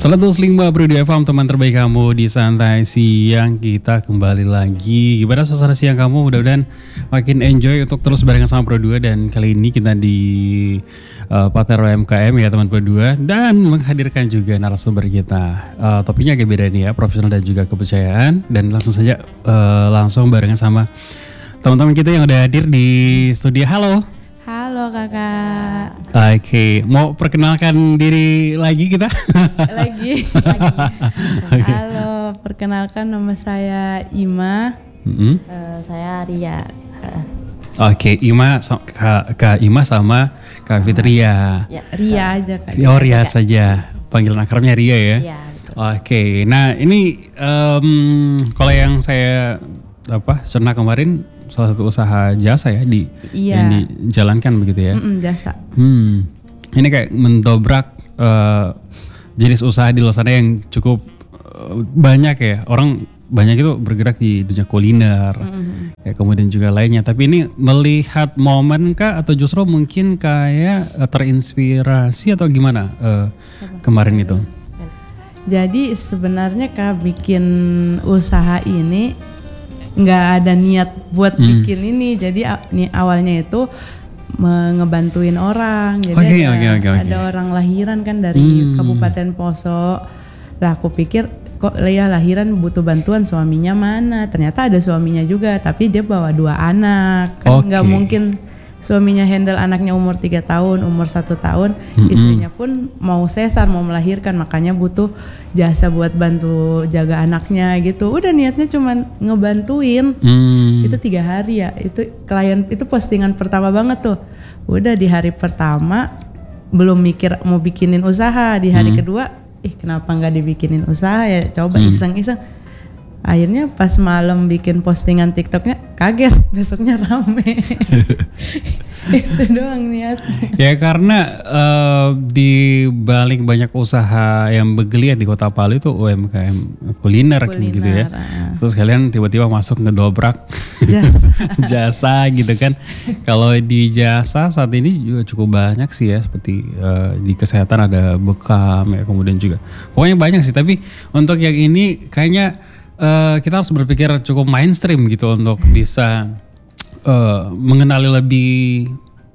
105.2 FM, teman terbaik kamu di Santai Siang. Kita kembali lagi. Gimana suasana siang kamu? Mudah-mudahan makin enjoy untuk terus barengan sama Pro 2. Dan kali ini kita di Patero MKM ya teman Pro 2. Dan menghadirkan juga narasumber kita. Topiknya agak beda nih ya, profesional dan juga kepercayaan. Dan langsung saja langsung barengan sama teman-teman kita yang udah hadir di studio. Halo. Halo kakak. Oke, mau perkenalkan diri lagi kita? Lagi. Halo, perkenalkan nama saya Ima. Saya Ria. Oke, Kak Ima sama Kak Fitria. Ya, Ria aja kak. Oh, Ria saja. Panggilan akrabnya Ria ya? Iya. Oke, nah ini kalau yang saya cerna kemarin salah satu usaha jasa ya yang dijalankan begitu ya? Jasa. Ini kayak mendobrak jenis usaha di luar sana yang cukup banyak ya. Orang banyak itu bergerak di dunia kuliner, ya, kemudian juga lainnya. Tapi ini melihat momen kah atau justru mungkin kayak terinspirasi atau gimana kemarin itu? Jadi sebenarnya kak bikin usaha ini nggak ada niat buat bikin ini. Jadi awalnya itu ngebantuin orang. Jadi ada orang lahiran kan dari Kabupaten Poso. Lah aku pikir kok ya lahiran butuh bantuan, suaminya mana? Ternyata ada suaminya juga, tapi dia bawa 2 anak. Kan nggak mungkin suaminya handle anaknya umur 3 tahun, umur 1 tahun, istrinya pun mau sesar, mau melahirkan, makanya butuh jasa buat bantu jaga anaknya gitu. Udah niatnya cuma ngebantuin. Itu 3 hari ya, itu klien itu postingan pertama banget tuh. Udah di hari pertama belum mikir mau bikinin usaha, di hari kedua, kenapa nggak dibikinin usaha ya? Coba iseng-iseng. Akhirnya pas malam bikin postingan TikToknya kaget, besoknya rame. Itu doang niatnya. Ya karena di balik banyak usaha yang bergeliat di Kota Palu itu UMKM kuliner gitu ya. Terus kalian tiba-tiba masuk ngedobrak jasa gitu kan. Kalau di jasa saat ini juga cukup banyak sih ya, seperti di kesehatan ada Bekam ya, kemudian juga pokoknya banyak sih. Tapi untuk yang ini kayaknya kita harus berpikir cukup mainstream gitu untuk bisa mengenali lebih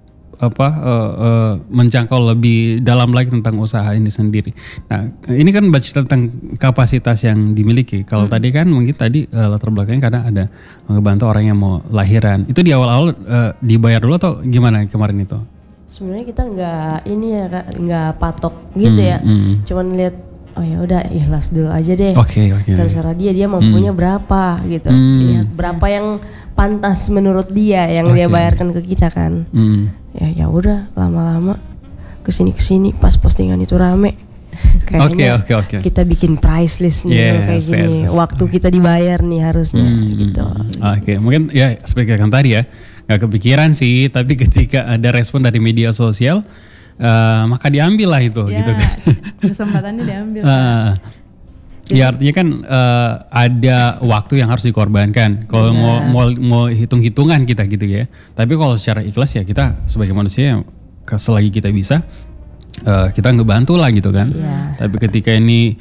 menjangkau lebih dalam lagi tentang usaha ini sendiri. Nah, ini kan baca tentang kapasitas yang dimiliki. Kalau tadi kan mungkin latar belakangnya karena ada membantu orang yang mau lahiran. Itu di awal-awal dibayar dulu atau gimana kemarin itu? Sebenarnya kita nggak patok gitu ya. Cuman lihat oh ya udah ikhlas dulu aja deh. Oke. Terserah dia mampunya berapa gitu. Lihat berapa yang pantas menurut dia yang dia bayarkan ke kita kan. Ya udah lama-lama kesini pas postingan itu rame. Kayaknya kita bikin price list nih kayak gini. Waktu kita dibayar nih harusnya gitu. Oke, mungkin ya seperti yang tadi ya, nggak kepikiran sih, tapi ketika ada respon dari media sosial, maka diambil lah itu, gitu kan. Kesempatannya diambil. Ya artinya kan ada waktu yang harus dikorbankan. Kalau mau hitung-hitungan kita gitu ya. Tapi kalau secara ikhlas ya kita sebagai manusia selagi kita bisa kita ngebantu lah gitu kan. Tapi ketika ini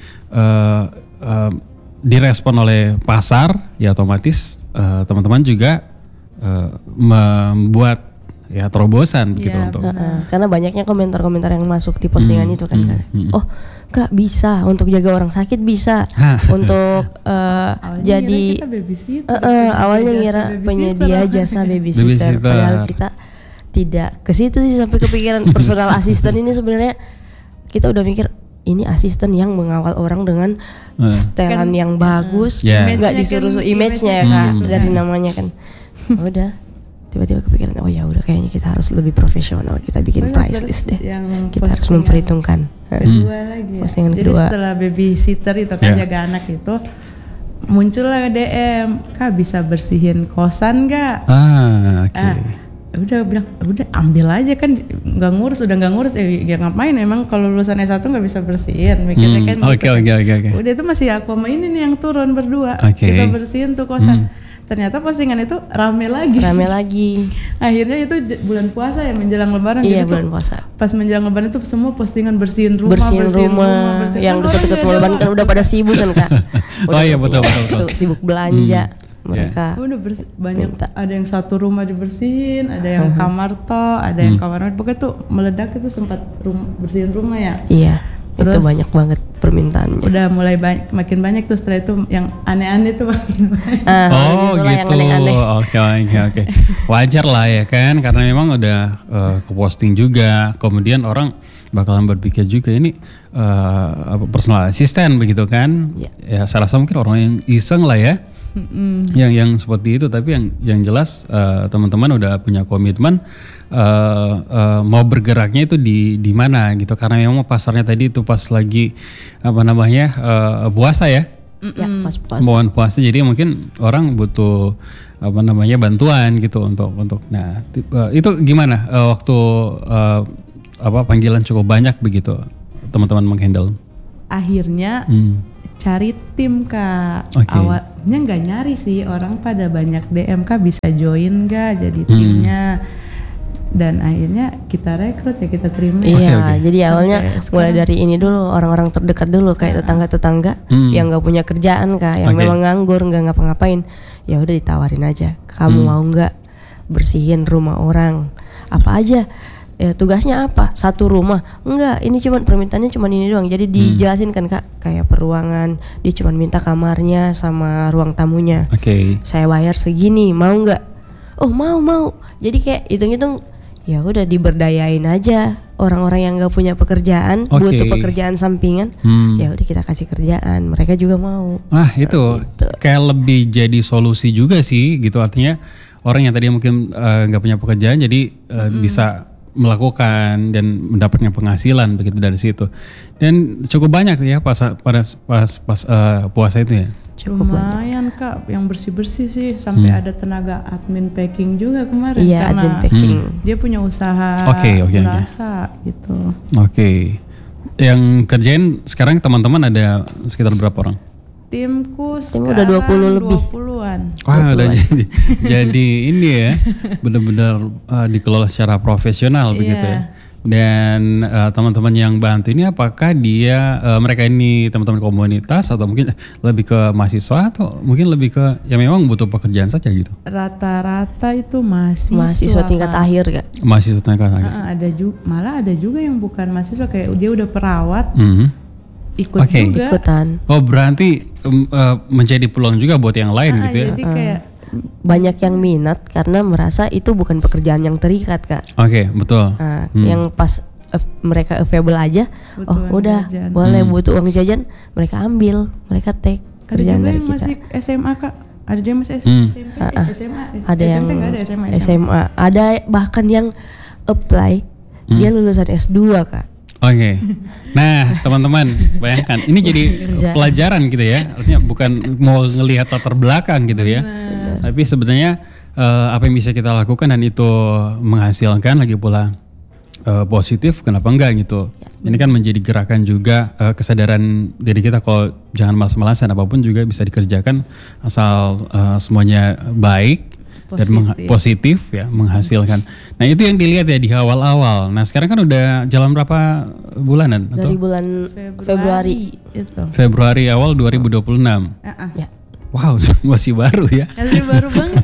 direspon oleh pasar ya otomatis teman-teman juga membuat ya terobosan gitu untuk karena banyaknya komentar-komentar yang masuk di postingan itu kan. Oh kak bisa untuk jaga orang sakit, bisa untuk jadi awalnya ngira penyedia jasa babysitter. Padahal kita tidak ke situ sih, sampai kepikiran personal assistant ini sebenarnya kita udah mikir ini asisten yang mengawal orang dengan setelan yang bagus, nggak disuruh image-nya ya kak dari namanya kan. Udah tiba-tiba kepikiran oh ya udah kayaknya kita harus lebih profesional, kita bikin price list deh, kita harus memperhitungkan. Postingan jadi kedua setelah babysitter itu kan jaga anak itu muncullah DM, kak bisa bersihin kosan nggak? Udah bilang udah ambil aja kan, udah nggak ngurus ya ngapain, emang kalau lulusan S1 nggak bisa bersihin mikirnya kan. Udah itu masih aku sama ini nih yang turun berdua, kita bersihin tuh kosan. ternyata postingan itu rame lagi. Akhirnya itu bulan puasa ya, menjelang lebaran. Iya, jadi bulan puasa. Pas menjelang lebaran itu semua postingan bersihin rumah. Yang deket-deket mau lebaran kan udah pada sibuk kan Kak. Oh iya betul. Sibuk belanja. Mereka udah banyak, ada yang satu rumah dibersihin, ada yang kamar ada yang kamar, pokoknya tuh meledak itu sempat bersihin rumah ya. Iya. Terus itu banyak banget permintaannya. Udah mulai makin banyak tuh, setelah itu yang aneh-aneh tuh makin banyak. Oh gitu. Oke. Wajar lah ya kan, karena memang udah ke-posting juga, kemudian orang bakalan berpikir juga ini personal assistant begitu kan. Ya saya rasa mungkin orang yang iseng lah ya. Yang seperti itu, tapi yang jelas teman-teman udah punya komitmen mau bergeraknya itu di mana gitu, karena memang pasarnya tadi itu pas lagi puasa ya. Ya, pas puasa. Bulan puasa, jadi mungkin orang butuh bantuan gitu untuk nah itu gimana waktu panggilan cukup banyak begitu teman-teman menghandle? Akhirnya cari tim Kak. Awalnya nggak nyari sih, orang pada banyak DM Kak, bisa join nggak jadi timnya. Dan akhirnya kita rekrut ya, kita terima. Iya, jadi awalnya mulai dari ini dulu, orang-orang terdekat dulu, kayak tetangga-tetangga yang nggak punya kerjaan Kak, yang memang nganggur nggak ngapa-ngapain. Ya udah ditawarin aja, kamu mau nggak bersihin rumah orang? Apa aja? Ya tugasnya apa? Satu rumah? Enggak, ini cuman permintaannya cuman ini doang. Jadi dijelasin kan Kak, kayak peruangan, dia cuman minta kamarnya sama ruang tamunya. Saya bayar segini, mau nggak? Oh mau. Jadi kayak hitung-hitung, ya udah diberdayain aja orang-orang yang nggak punya pekerjaan, butuh pekerjaan sampingan. Ya udah kita kasih kerjaan, mereka juga mau. Itu gitu. Kayak lebih jadi solusi juga sih gitu, artinya orang yang tadi mungkin nggak punya pekerjaan jadi bisa melakukan dan mendapatkan penghasilan begitu dari situ. Dan cukup banyak ya pas puasa itu ya. Lumayan Kak, yang bersih-bersih sih, sampai ada tenaga admin packing juga kemarin. Iya, karena admin packing. Dia punya usaha rasa gitu. Yang kerjain sekarang teman-teman ada sekitar berapa orang? Timku udah 20 lebih. 20-an. Wah, udah jadi ini ya, benar-benar dikelola secara profesional begitu ya. Dan teman-teman yang bantu ini apakah mereka ini teman-teman komunitas atau mungkin lebih ke mahasiswa atau mungkin lebih ke yang memang butuh pekerjaan saja gitu? Rata-rata itu mahasiswa tingkat akhir Kak. Mahasiswa tingkat akhir. Malah ada juga yang bukan mahasiswa, kayak dia udah perawat. Ikut juga. Ikutan. Oh berarti menjadi peluang juga buat yang lain gitu ya? Jadi kayak banyak yang minat karena merasa itu bukan pekerjaan yang terikat Kak. Betul. Yang pas mereka available aja, udah jajan. Boleh butuh uang jajan, mereka ambil, mereka take kerjaan dari kita. Masih SMA Kak, ada juga masih SMP, SMA. Ada SMP yang nggak ada SMA. Ada bahkan yang apply dia lulusan S2 Kak. Nah teman-teman bayangkan ini jadi pelajaran gitu ya, artinya bukan mau ngelihat latar belakang gitu ya, tapi sebenarnya apa yang bisa kita lakukan dan itu menghasilkan lagi pula positif, kenapa enggak gitu. Ini kan menjadi gerakan juga, kesadaran diri kita kalau jangan malas-malasan, apapun juga bisa dikerjakan asal semuanya baik dan positif ya, menghasilkan. Nah itu yang dilihat ya di awal-awal. Nah sekarang kan udah jalan berapa bulanan? Dari bulan Februari itu. Februari awal 2026. Ya. Wow, masih baru ya. Masih baru banget.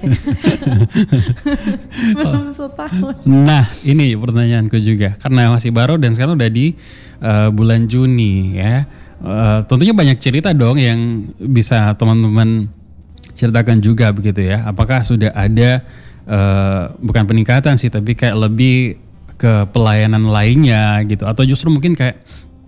Belum setahun. Nah ini pertanyaanku juga, karena masih baru dan sekarang udah di bulan Juni ya. Tentunya banyak cerita dong yang bisa teman-teman ceritakan juga begitu ya. Apakah sudah ada bukan peningkatan sih, tapi kayak lebih ke pelayanan lainnya gitu, atau justru mungkin kayak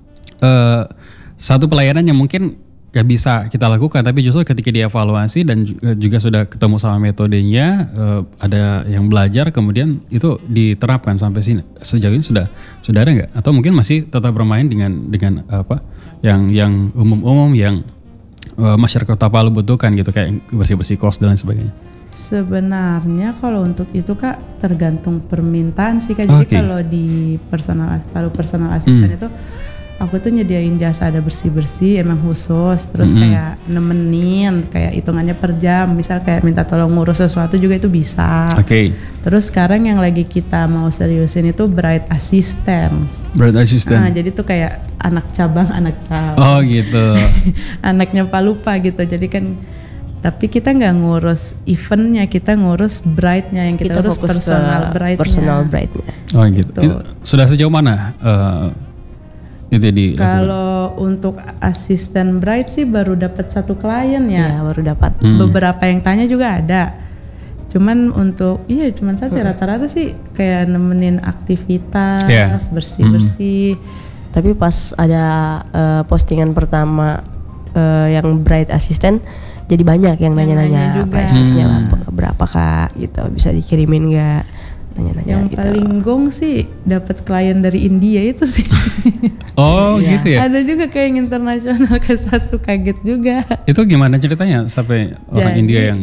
satu pelayanan yang mungkin gak bisa kita lakukan, tapi justru ketika dievaluasi dan juga sudah ketemu sama metodenya, ada yang belajar kemudian itu diterapkan sampai sini. Sejauh ini sudah ada nggak? Atau mungkin masih tetap bermain dengan apa yang umum-umum yang masyarakat Kota Palu butuhkan gitu, kayak bersih-bersih kos dan lain sebagainya? Sebenarnya kalau untuk itu Kak tergantung permintaan sih Kak. Jadi kalau di personal assistant itu aku tuh nyediain jasa ada bersih-bersih emang khusus, terus kayak nemenin, kayak hitungannya per jam, misal kayak minta tolong ngurus sesuatu juga itu bisa. Terus sekarang yang lagi kita mau seriusin itu bride assistant. Nah, jadi tuh kayak anak cabang. Oh gitu. Anaknya Pak Lupa gitu, jadi kan tapi kita nggak ngurus eventnya, kita ngurus bride-nya, yang kita urus personal bride-nya. Oh gitu. Sudah sejauh mana itu kalau untuk asisten bride sih baru dapat 1 klien ya. Iya, baru dapat. Beberapa yang tanya juga ada. Cuman untuk cuman satu rata-rata sih kayak nemenin aktivitas, bersih-bersih. Tapi pas ada postingan pertama yang bride assistant, jadi banyak yang nanya-nanya price-nya berapa Kak gitu, bisa dikirimin nggak, nanya-nanya yang gitu. paling gong sih dapat klien dari India itu sih. Oh gitu ya. Ada juga kayak yang internasional, ke satu kaget juga. Itu gimana ceritanya sampai orang India yang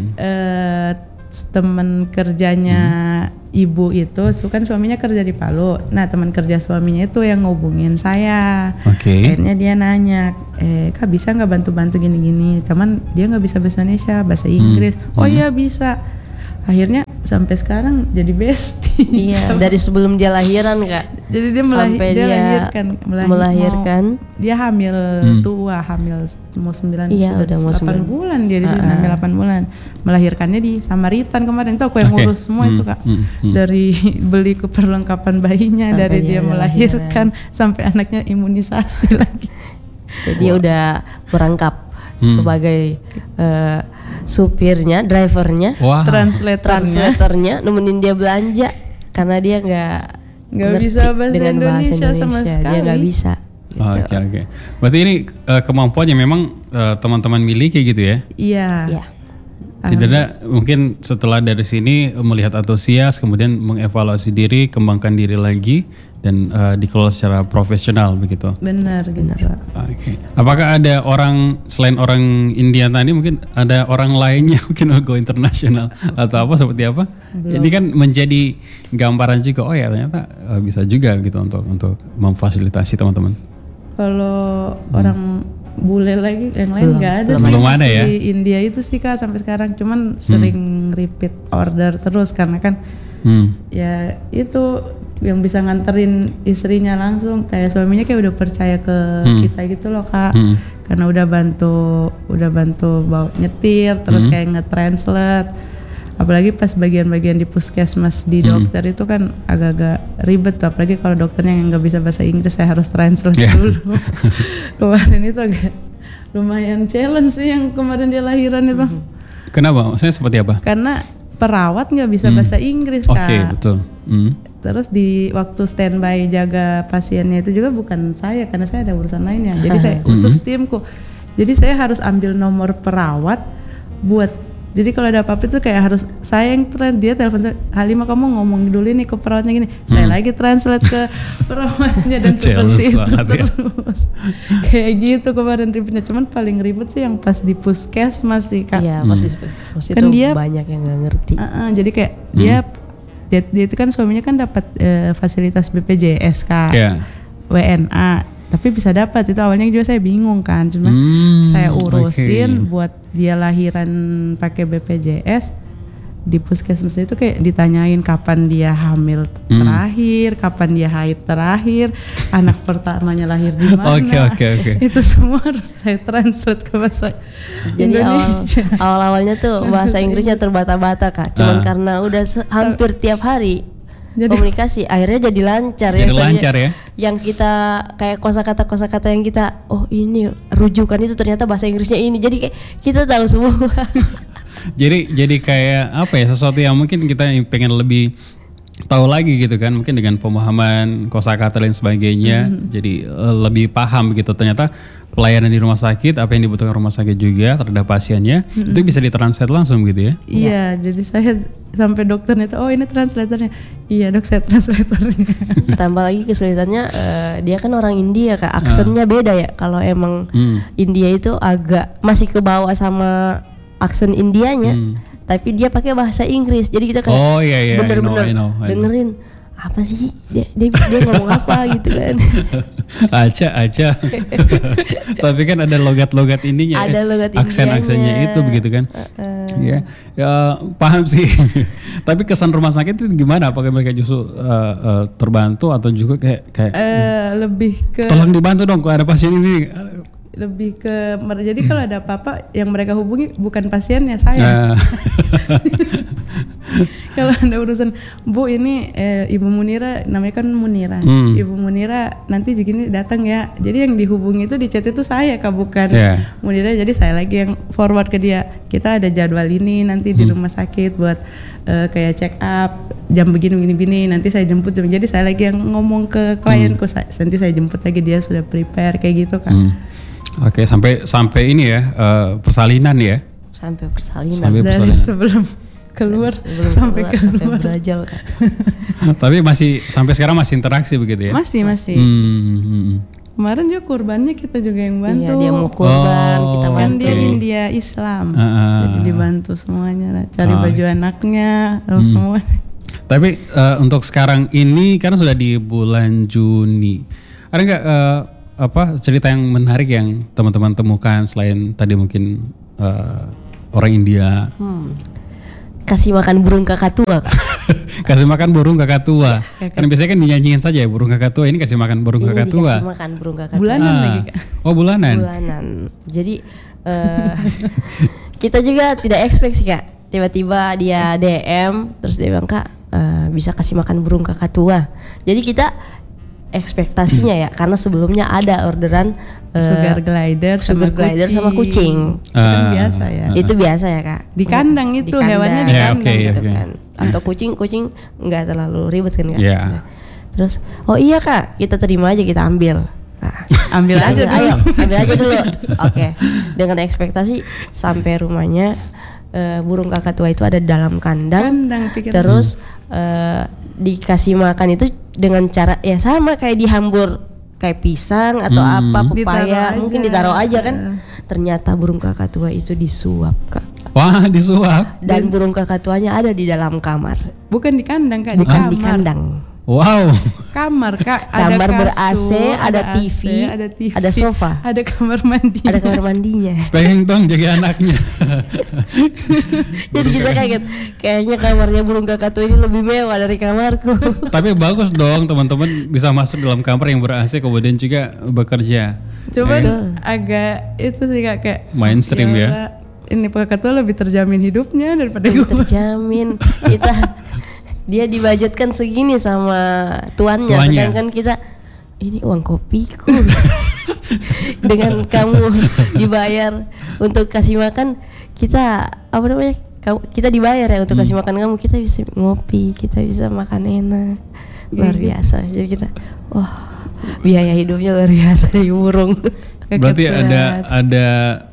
teman kerjanya ibu itu, kan suaminya kerja di Palu. Nah, teman kerja suaminya itu yang ngubungin saya. Akhirnya dia nanya, Kak bisa nggak bantu-bantu gini-gini? Cuman dia nggak bisa bahasa Indonesia, bahasa Inggris. Oh iya bisa. Akhirnya sampai sekarang jadi bestie. Iya, dari sebelum dia lahiran Kak. Jadi dia melahirkan. Dia hamil tua, hamil mau 9 bulan dia di sini, hamil 8 bulan. Melahirkannya di Samaritan kemarin. Itu aku yang ngurus semua itu Kak. Dari beli perlengkapan bayinya, sampai dari dia melahirkan sampai anaknya imunisasi lagi. Jadi dia udah merangkap sebagai supirnya, drivernya, translatornya, nemenin dia belanja karena dia nggak bisa bahasa Indonesia sama sekali. Dia nggak bisa. Gitu. Oke. Berarti ini kemampuan yang memang teman-teman miliki gitu ya? Iya. Tidak ada mungkin setelah dari sini melihat antusias, kemudian mengevaluasi diri, kembangkan diri lagi, dan dikelola secara profesional begitu. Benar gitu. Oke. Apakah ada orang selain orang India tadi, mungkin ada orang lainnya mungkin go internasional atau apa seperti apa? Belum. Ini kan menjadi gambaran juga. Oh ya ternyata bisa juga gitu untuk memfasilitasi teman-teman. Kalau orang bule lagi yang lain nggak ada sih. Belum ada ya. Di India itu sih Kak sampai sekarang, cuman sering repeat order terus karena kan ya itu yang bisa nganterin istrinya langsung, kayak suaminya kayak udah percaya ke kita gitu loh Kak. Karena udah bantu bawa nyetir, terus kayak nge-translate. Apalagi pas bagian-bagian di puskesmas di dokter itu kan agak-agak ribet tuh, apalagi kalau dokternya yang nggak bisa bahasa Inggris, saya harus translate dulu. Kemarin itu agak lumayan challenge sih yang kemarin dia lahiran itu. Kenapa? Maksudnya seperti apa? Karena perawat nggak bisa bahasa Inggris Kak. Oke, betul. Terus di waktu standby jaga pasiennya itu juga bukan saya, karena saya ada urusan lainnya. Jadi saya utus timku. Jadi saya harus ambil nomor perawat buat. Jadi kalau ada apa-apa itu kayak harus saya yang dia telepon saya, Halimah kamu ngomong dulu nih ke perawatnya gini. Saya lagi translate ke perawatnya dan seperti itu terus. Kayak gitu kemarin ribetnya. Cuman paling ribet sih yang pas di puskesmas sih Kak. Iya, pas di puskesmas kan itu dia banyak yang nggak ngerti. Jadi kayak dia itu kan suaminya kan dapat fasilitas BPJS Kak, WNA. Tapi bisa dapat, itu awalnya juga saya bingung kan, cuma saya urusin buat dia lahiran pakai BPJS di puskesmas itu kayak ditanyain kapan dia hamil terakhir, kapan dia haid terakhir, anak pertamanya lahir di mana. Oke. Itu semua harus saya translate ke bahasa Indonesia. Jadi awal-awalnya tuh bahasa Inggrisnya terbata-bata Kak, cuman karena udah hampir tiap hari komunikasi, akhirnya jadi lancar. Jadi lancar ya. Yang kita kayak kosakata yang kita, oh ini rujukan itu ternyata bahasa Inggrisnya ini, jadi kayak kita tahu semua. jadi kayak apa ya, sesuatu yang mungkin kita pengen lebih tahu lagi gitu kan, mungkin dengan pemahaman kosakata dan sebagainya, jadi lebih paham gitu. Ternyata pelayanan di rumah sakit, apa yang dibutuhkan rumah sakit juga terhadap pasiennya, itu bisa ditranslate langsung gitu ya. Iya, jadi saya sampai dokternya itu, oh ini translatornya. Iya dok, saya translatornya. Tambah lagi kesulitannya, dia kan orang India Kak, aksennya beda ya. Kalau emang India itu agak masih kebawa sama aksen Indianya, tapi dia pakai bahasa Inggris. Jadi kita kayak bener-bener dengerin apa sih dia ngomong apa gitu kan. Aja. Tapi kan ada logat-logat ininya, ada logat aksen-aksennya itu begitu kan. Ya paham sih. Tapi kesan rumah sakit itu gimana? Apakah mereka justru terbantu atau juga kayak lebih ke tolong dibantu dong kalau ada pasien ini. Lebih ke jadi kalau ada apa-apa yang mereka hubungi bukan pasiennya, saya. Kalau ada urusan, Bu ini Ibu Munira, namanya kan Munira, Ibu Munira nanti begini datang ya. Jadi yang dihubungi itu di chat itu saya Kak, bukan Munira. Jadi saya lagi yang forward ke dia. Kita ada jadwal ini nanti di rumah sakit buat kayak check up jam begini. Nanti saya jemput. Jadi saya lagi yang ngomong ke klienku, nanti saya jemput lagi, dia sudah prepare kayak gitu kan. Oke, sampai ini ya persalinan ya. Sampai persalinan. Dari sebelum keluar sampai berajal kan. Tapi masih sampai sekarang masih interaksi begitu ya? Masih. Kemarin juga kurbannya kita juga yang bantu. Iya, dia mau kurban, kita bantu. Kan dia India Islam, jadi dibantu semuanya, cari baju anaknya, semua. Tapi untuk sekarang ini kan sudah di bulan Juni, ada nggak cerita yang menarik yang teman-teman temukan selain tadi mungkin orang India? Kasih makan burung kakak tua. Kasih makan burung kakak tua. Kan biasanya kan dinyanyiin saja ya burung kakak tua. Ini kasih makan burung kakak tua. Kasih makan burung kakak tua. Bulanan lagi Kak. Oh bulanan. Jadi kita juga tidak expect sih Kak. Tiba-tiba dia DM terus dia bilang Kak bisa kasih makan burung kakak tua. Jadi kita ekspektasinya ya, karena sebelumnya ada orderan sugar glider sama kucing. Kan biasa ya. Itu biasa ya Kak. Di kandang itu hewannya di kandang gitu kan. Atau kucing nggak terlalu ribet kan Kak. Yeah. Terus oh iya Kak, kita terima aja, kita ambil. Nah, ambil aja dulu. Oke. Dengan ekspektasi sampai rumahnya burung kakak tua itu ada dalam kandang terus dikasih makan itu dengan cara ya sama kayak dihambur kayak pisang atau apa pepaya mungkin ditaruh aja kan. Ternyata burung kakak tua itu disuap Kak. Wah, disuap. Dan burung kakak tuanya ada di dalam kamar. Bukan di kandang Kak, bukan di kandang. Wow. Kamar Kak, kamar ada ber-AC, ada TV, ada sofa, ada kamar mandi. Ada kamar mandinya. Pengen dong jaga anaknya. Jadi kita kaget, kayaknya kamarnya burung kakak tua ini lebih mewah dari kamarku. Tapi bagus dong teman-teman bisa masuk dalam kamar yang ber-AC kemudian juga bekerja. Coba agak itu sih Kak, kayak mainstream ya. Ini kakak tua lebih terjamin hidupnya daripada gue. Terjamin. Dia dibajetkan segini sama tuannya. Sedangkan kita ini uang kopiku. Dengan kamu dibayar untuk kasih makan, kita kita dibayar ya untuk kasih makan kamu, kita bisa ngopi, kita bisa makan enak. Luar biasa. Jadi kita biaya hidupnya luar biasa dari burung. Berarti ada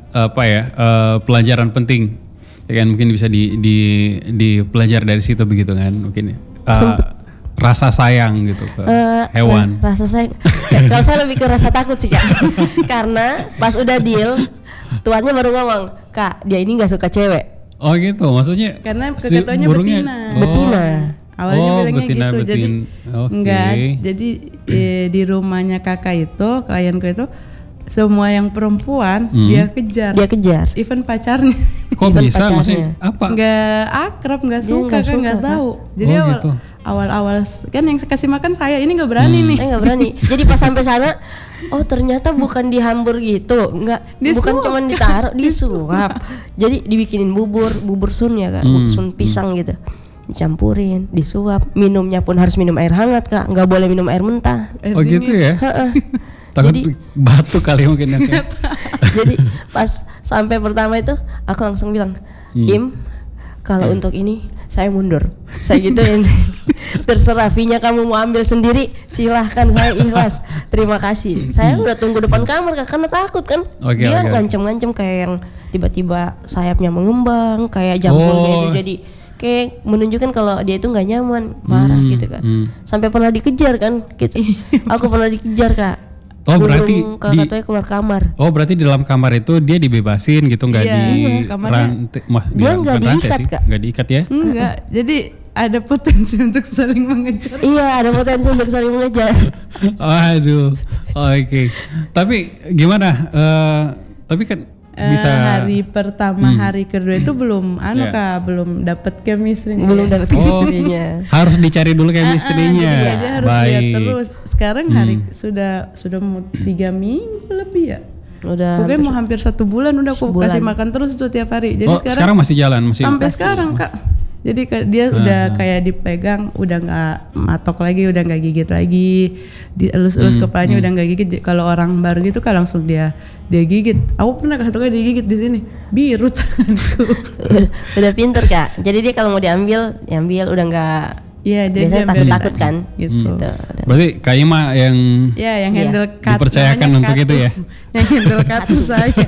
pelajaran penting ya kan, mungkin bisa dipelajari dari situ begitu kan, mungkin rasa sayang gitu ke hewan. Rasa sayang. Kalau saya lebih ke rasa takut sih Kak. Karena pas udah deal, tuannya baru ngomong, Kak dia ini nggak suka cewek. Oh gitu, maksudnya? Karena kakak betina. Awalnya bilangnya gitu, jadi enggak. Jadi di rumahnya kakak itu, klienku itu semua yang perempuan dia kejar. Even pacarnya. Kok bisa maksudnya? Apa? Nggak akrab, nggak suka kan, nggak tahu. Jadi awal-awal kan yang kasih makan saya, ini nggak berani nih. Nggak berani. Jadi pas sampai sana, ternyata bukan dihambur gitu, bukan cuma ditaruh, disuap. Jadi dibikinin bubur sun ya Kak, sun pisang gitu. Dicampurin, disuap. Minumnya pun harus minum air hangat Kak, nggak boleh minum air mentah. Oh gitu ya? Takut batuk kali mungkin nanti. Jadi pas sampai pertama itu aku langsung bilang, Im, kalau untuk ini saya mundur. Saya gituin. Terserah fee-nya kamu mau ambil sendiri, silahkan, saya ikhlas. Terima kasih. Saya udah tunggu depan kamar Kak, karena takut kan. Dia ngancem-ngancem kayak yang tiba-tiba sayapnya mengembang, kayak jambulnya itu jadi kayak menunjukkan kalau dia itu nggak nyaman, marah gitu kan. Sampai pernah dikejar kan gitu. Aku pernah dikejar Kak. Oh berarti kakak tuanya keluar kamar. Oh berarti di dalam kamar itu dia dibebasin gitu, nggak dia nggak diikat Kak. Nggak diikat ya? Enggak. Jadi ada potensi untuk saling mengejar. Iya, ada potensi untuk saling mengejar. Aduh, oke. Tapi gimana? Tapi kan bisa hari pertama, hari kedua itu belum Kak, belum dapat chemistry. Belum dapat chemistry-nya. Harus dicari dulu chemistry-nya. Jadi aja harus lihat terus. Sekarang hari sudah mau 3 minggu lebih ya. Udah. Pokoknya mau hampir 1 bulan udah aku kasih makan terus tuh tiap hari. Jadi sekarang masih jalan sampai sekarang Kak. Jadi dia udah kayak dipegang, udah nggak matok lagi, udah nggak gigit lagi, dielus-elus kepalanya udah nggak gigit. Kalau orang baru gitu kan langsung dia gigit. Aku pernah satu kali digigit di sini, biru tanganku. Udah pinter Kak. Jadi dia kalau mau diambil udah nggak. Iya, biasanya takut kan gitu. Berarti Kak Ima yang handle cut, dipercayakan untuk itu ya. Yang handle cut saya.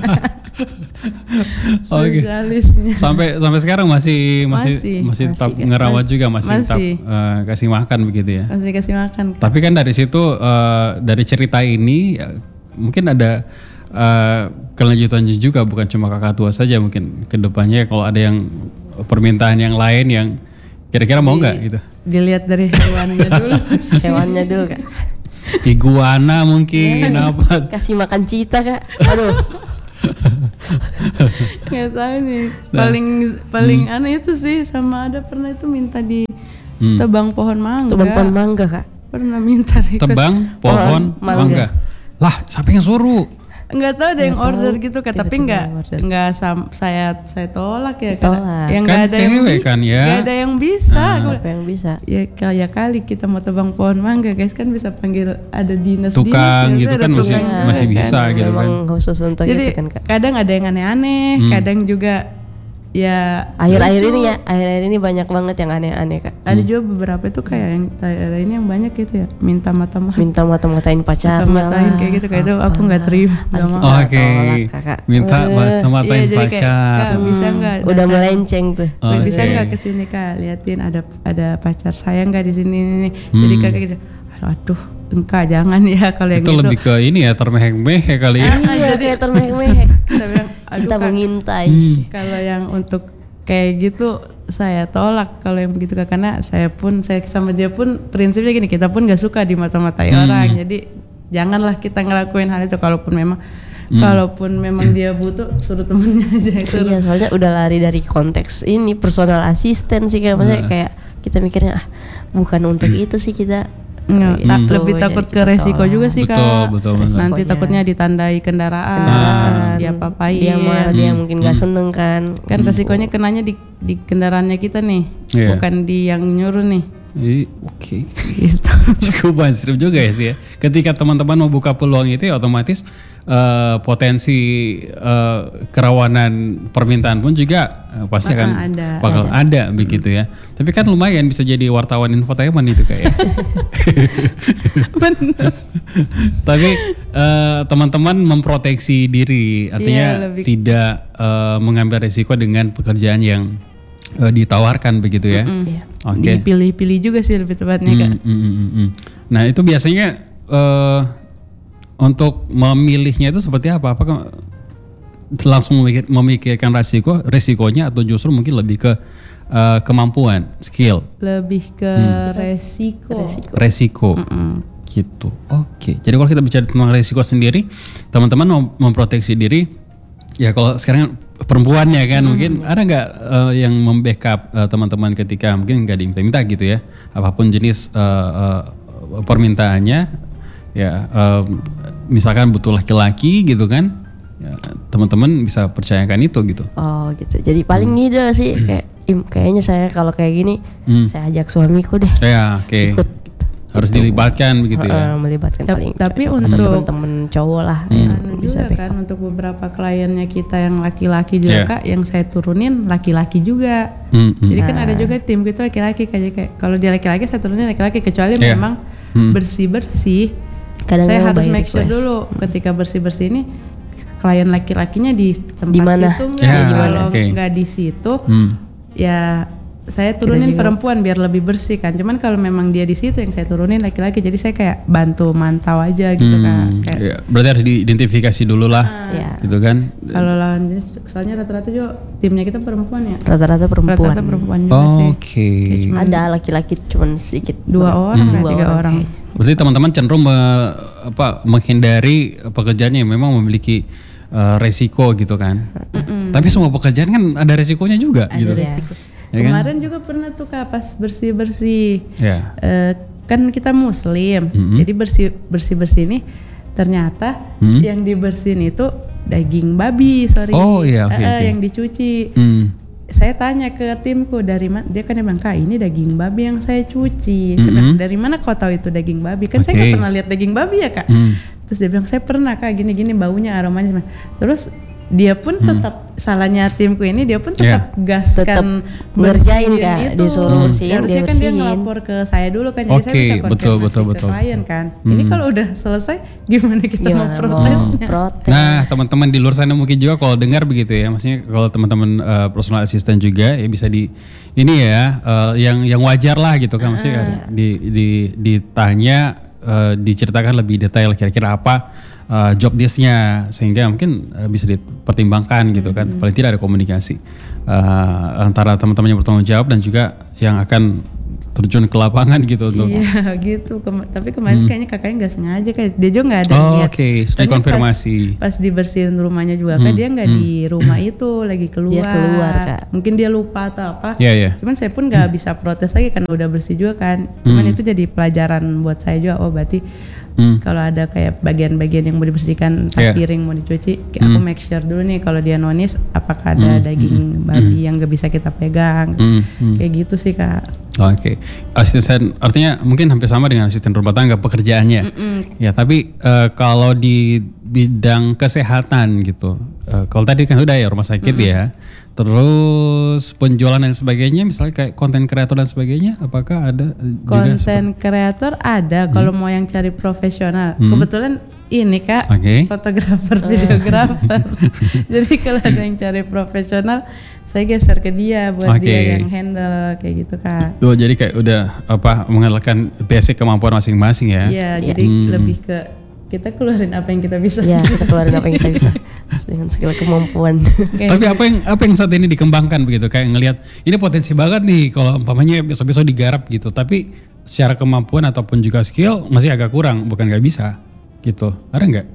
Spesialisnya. Sampai sekarang masih tetap ngerawat juga, masih tetap kasih makan begitu ya. Masih kasih makan. Tapi kan dari situ dari cerita ini mungkin ada kelanjutan juga, bukan cuma kakak tua saja, mungkin kedepannya kalau ada yang permintaan yang lain yang kira-kira mau nggak gitu? Dilihat dari hewannya dulu. Hewannya dulu Kak. Iguana mungkin apa? Kasih makan cita Kak. Aduh. Nggak tahu nih. Paling aneh itu sih, sama ada pernah itu minta di tebang pohon mangga. Tebang pohon mangga Kak. Pernah minta tebang pohon mangga. Lah, siapa yang suruh? Enggak tahu ada yang order gitu Kak, tapi enggak saya tolak ya Kak. Yang kan ada cewek kan ya. Enggak ada yang bisa. Siapa yang bisa? Ya kali kita mau tebang pohon mangga guys, kan bisa panggil ada dinas tukang gitu kan, masih bisa gitu kan. Memang khusus untuk jadi, itu kan Kak. Kadang ada yang aneh-aneh, kadang juga ya akhir-akhir ini banyak banget yang aneh-aneh Kak. Hmm. Ada juga beberapa itu kayak yang akhir ini yang banyak gitu ya, minta mata-matain pacarnya, mata-matain kayak gitu, kayak itu aku nggak terima, nggak mau. Oke. Minta mata-matain pacar. Kak, bisa nggak? Udah melenceng tuh. Bisa nggak kesini Kak, liatin ada pacar saya nggak di sini nih. Jadi Kak gitu, aduh enggak, jangan ya kalau yang itu lebih ke ini ya, termehek-mehek kali ya. Iya, kayak termehek-mehek. Kita mengintai. Kalau yang untuk kayak gitu saya tolak kalau yang begitu Kak, karena saya sama dia pun prinsipnya gini, kita pun nggak suka dimata-matai orang, jadi janganlah kita ngelakuin hal itu. Kalaupun memang dia butuh, suruh temennya aja itu. Iya, soalnya udah lari dari konteks ini personal assistant sih kayak, maksudnya kayak kita mikirnya bukan untuk itu sih kita. Lebih takut ke resiko juga sih Kak. Betul. Nanti takutnya ditandai kendaraan, dia papain. Dia mungkin nggak seneng kan. Kan resikonya kenanya di kendaraannya kita nih, bukan di yang nyuruh nih. Oke. Gitu. Cukup ekstrim juga ya sih ya. Ketika teman-teman mau buka peluang itu ya otomatis potensi kerawanan permintaan pun juga pasti akan bakal ada begitu ya. Tapi kan lumayan bisa jadi wartawan infotainment itu kayak. Benar. Tapi teman-teman memproteksi diri, artinya tidak mengambil risiko dengan pekerjaan yang ditawarkan begitu ya. Okay. Dipilih-pilih juga sih lebih tepatnya Kak. Nah itu biasanya untuk memilihnya itu seperti apa? Apakah langsung memikirkan resikonya atau justru mungkin lebih ke kemampuan, skill? Lebih ke resiko. Gitu. Oke. Jadi kalau kita bicara tentang resiko sendiri, teman-teman memproteksi diri. Ya kalau sekarang perempuan ya kan, mungkin ada nggak yang membackup teman-teman ketika mungkin nggak diminta-minta gitu ya, apapun jenis permintaannya ya, misalkan butuh laki-laki gitu kan, ya, teman-teman bisa percayakan itu gitu. Oh gitu. Jadi paling ide sih kayaknya saya kalau kayak gini saya ajak suamiku deh. Ya oke. Ikut. Harus dilibatkan begitu ya. Melibatkan paling. Tapi untuk teman-teman cowok lah bisa kan, untuk beberapa kliennya kita yang laki-laki juga Kak, yang saya turunin laki-laki juga. Jadi kan ada juga tim kita laki-laki kayak kalau dia laki-laki saya turunin laki-laki, kecuali memang bersih-bersih. Kadang saya harus make sure dulu ketika bersih-bersih ini klien laki-lakinya di tempat dimana? Situ enggak. Kalau enggak di situ ya saya turunin perempuan biar lebih bersih kan. Cuman kalau memang dia di situ yang saya turunin laki-laki, jadi saya kayak bantu mantau aja gitu kan. Ya, berarti harus diidentifikasi dulu lah, gitu kan. Kalau lawan jenis, soalnya rata-rata juga timnya kita perempuan ya. Rata-rata perempuan juga sih. Oke. Ada laki-laki cuman sedikit. 2 orang, 3 orang. Berarti teman-teman cenderung menghindari pekerjaannya yang memang memiliki resiko gitu kan. Tapi semua pekerjaan kan ada resikonya juga ada gitu. Resiko. Ya Kemarin kan? juga pernah tuh Kak pas bersih-bersih. Ya. Kan kita muslim. Jadi bersih-bersih ini ternyata yang dibersihin itu daging babi, Oh iya, okay. yang dicuci. Saya tanya ke timku dari mana, dia kan bilang, Kak ini daging babi yang saya cuci. Saya bilang, dari mana kau tahu itu daging babi? Kan saya nggak pernah lihat daging babi ya Kak. Terus dia bilang, saya pernah Kak, gini-gini baunya, aromanya. Terus dia pun tetap, salahnya timku ini, dia pun tetap gaskan ngerjain Kak, disuruh bersihin. Harusnya kan dia ngelapor ke saya dulu kan, jadi saya bisa konfirmasi ke klien kan. Ini kalau udah selesai, gimana kita mau protesnya? Nah teman-teman di luar sana mungkin juga kalau dengar begitu ya, maksudnya kalau teman-teman personal assistant juga ya bisa ini ya, yang wajar lah gitu kan, maksudnya ditanya, diceritakan lebih detail kira-kira apa job desk-nya, sehingga mungkin bisa dipertimbangkan gitu kan. Paling tidak ada komunikasi antara teman-teman yang bertanggung jawab dan juga yang akan terjun ke lapangan gitu untuk. Iya gitu. Tapi kemarin kayaknya kakaknya nggak sengaja, kayak dia juga nggak ada niat. Oke, sudah konfirmasi. Pas dibersihin rumahnya juga kan dia nggak di rumah itu, lagi keluar. Dia keluar Kak. Mungkin dia lupa atau apa. Iya. Cuman saya pun nggak bisa protes lagi kan udah bersih juga kan. Cuman itu jadi pelajaran buat saya juga. Oh berarti kalau ada kayak bagian-bagian yang mau dibersihkan, piring mau dicuci, aku make sure dulu nih kalau dia nonis apakah ada daging babi yang gak bisa kita pegang. Kayak gitu sih Kak. Oke. Asisten artinya mungkin hampir sama dengan asisten rumah tangga pekerjaannya. Ya, tapi kalau di bidang kesehatan gitu. Kalau tadi kan udah ya rumah sakit ya. Terus penjualan dan sebagainya, misalnya kayak konten kreator dan sebagainya, apakah ada juga? Konten kreator ada kalau mau yang cari profesional. Kebetulan ini Kak, fotografer, videografer. Jadi kalau ada yang cari profesional, saya geser ke dia buat dia yang handle kayak gitu Kak. Oh, jadi kayak udah mengandalkan basic kemampuan masing-masing ya? Iya, jadi lebih ke kita keluarin apa yang kita bisa. Ya, kita keluarin apa yang kita bisa dengan segala kemampuan. Tapi apa yang saat ini dikembangkan begitu, kayak ngelihat ini potensi banget nih kalau umpamanya besok-besok digarap gitu, tapi secara kemampuan ataupun juga skill masih agak kurang, bukan nggak bisa gitu, ada nggak?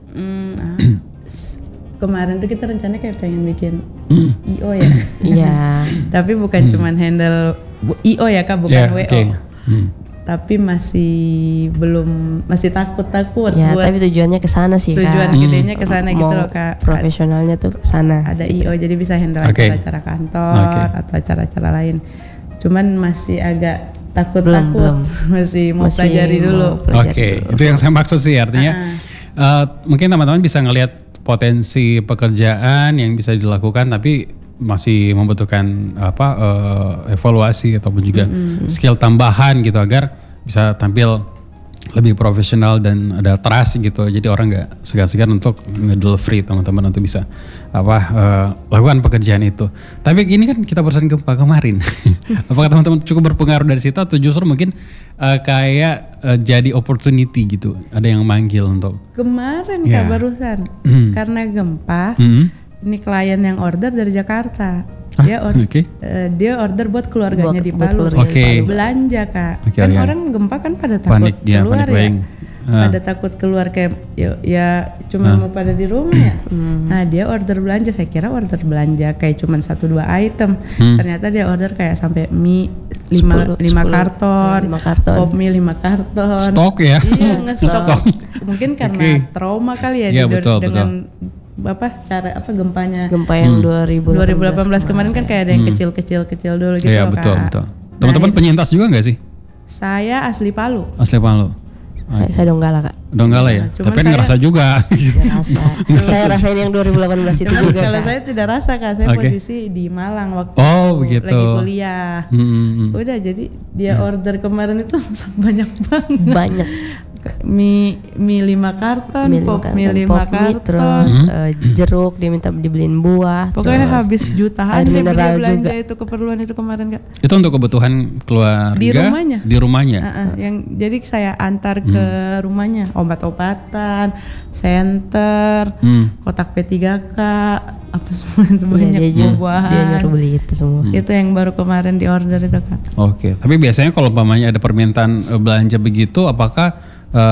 Kemarin tuh kita rencananya kayak pengen bikin IO ya. Iya. Tapi bukan cuman handle IO ya Kak, bukan WO. Tapi masih takut ya, buat. Tapi tujuannya ke sana sih Kak. Tujuan gedenya ke sana gitu loh Kak. Profesionalnya tuh ke sana. Ada IO jadi bisa handle acara-acara kantor atau acara-acara lain. Cuman masih agak takut. Masih mau pelajari dulu. Itu yang saya maksud sih, artinya mungkin teman-teman bisa ngelihat potensi pekerjaan yang bisa dilakukan, tapi masih membutuhkan evaluasi ataupun juga skill tambahan gitu agar bisa tampil lebih profesional dan ada trust gitu. Jadi orang nggak segan-segan untuk ngedelivery teman-teman untuk bisa lakukan pekerjaan itu. Tapi ini kan kita barusan gempa kemarin. Apakah teman-teman cukup berpengaruh dari situ atau justru mungkin jadi opportunity gitu? Ada yang manggil untuk kemarin Kak barusan karena gempa. Ini klien yang order dari Jakarta. Dia order buat keluarganya di Palu. Belanja Kak. Kan orang gempa kan pada takut keluar ya. Pada takut keluar kayak ya cuma mau pada di rumah ya. Nah dia order belanja. Saya kira order belanja kayak cuma 1-2 item. Ternyata dia order kayak sampai mie 5 karton, pop mie 5 karton. Stok ya? Iya nge-stok. Mungkin karena trauma kali ya dengan gempanya. Gempa yang 2018 kemarin kan kayak ada yang kecil dulu gitu loh Kak. Betul. Teman-teman penyintas juga nggak sih? Saya asli Palu. Saya Donggala Kak. Donggala ya? Tapi kan ngerasa juga. Saya rasain yang 2018 itu juga Kalau Kak. saya tidak rasa Kak, saya posisi di Malang waktu begitu. lagi kuliah. Udah jadi dia order kemarin itu banyak banget. mie 5 karton, pop mie 5 karton, terus jeruk dia minta dibeliin buah. Pokoknya habis jutaan air mineral belanja juga. itu keperluan itu kemarin Kak. Itu untuk kebutuhan keluarga? Di rumahnya? Yang jadi saya antar ke rumahnya, obat-obatan, senter, kotak P3K, apa semua itu banyak buah-buahan. Dia nyuruh beli itu semua. Itu yang baru kemarin diorder itu Kak. Oke, tapi biasanya kalau umpamanya ada permintaan belanja begitu, apakah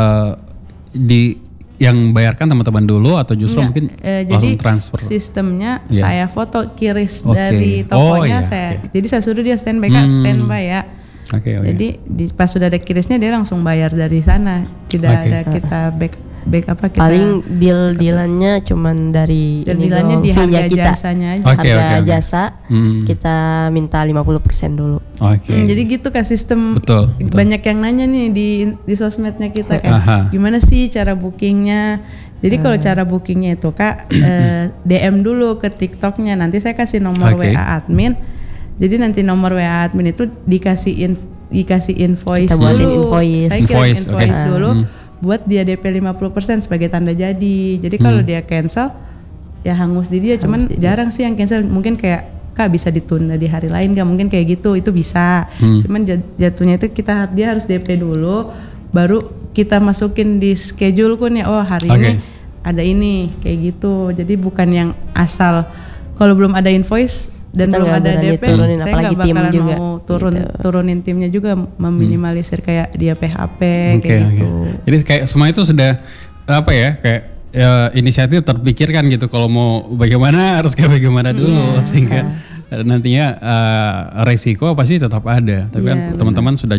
yang bayarkan teman-teman dulu atau justru mungkin langsung transfer? Sistemnya saya foto kiris dari tokonya, jadi saya suruh dia standby Kak, standby ya. Jadi pas sudah ada kirisnya dia langsung bayar dari sana, tidak ada kita back apa kita. Paling dealannya cuman dari dealannya di harga jasanya aja. Harga jasa kita minta 50% dulu. Jadi gitu Kak sistem. Betul. Banyak yang nanya nih di sosmednya kita kan. Gimana sih cara bookingnya? Jadi kalau cara bookingnya itu Kak DM dulu ke TikToknya. Nanti saya kasih nomor WA admin. Jadi nanti nomor WA admin itu dikasih invoice kita dulu. Saya kirim invoice dulu. Buat dia DP 50% sebagai tanda jadi. Jadi kalau dia cancel ya hangus di dia. Cuman jarang sih yang cancel. Mungkin kayak Kak bisa ditunda di hari lain gak? Mungkin kayak gitu. Itu bisa. Cuman jatuhnya itu dia harus DP dulu. Baru kita masukin di schedule kun ya. Oh hari ini ada ini kayak gitu. Jadi bukan yang asal kalau belum ada invoice dan belum ada DP, saya nggak bakalan mau turunin timnya juga, meminimalisir kayak dia PHP kayak gitu. Jadi kayak semua itu sudah apa ya kayak inisiatif terpikirkan gitu. Kalau mau bagaimana harus kayak bagaimana dulu sehingga nantinya resiko pasti tetap ada. Tapi kan teman-teman sudah